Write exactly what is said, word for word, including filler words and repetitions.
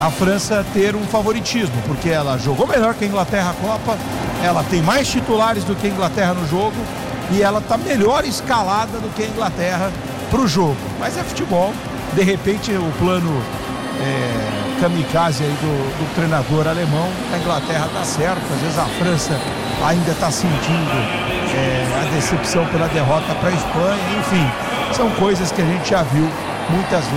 a França ter um favoritismo, porque ela jogou melhor que a Inglaterra a Copa, ela tem mais titulares do que a Inglaterra no jogo e ela está melhor escalada do que a Inglaterra para o jogo. Mas é futebol, de repente o plano é, kamikaze aí do, do treinador alemão, a Inglaterra está certo, às vezes a França ainda está sentindo é, a decepção pela derrota para a Espanha, enfim, são coisas que a gente já viu muitas vezes.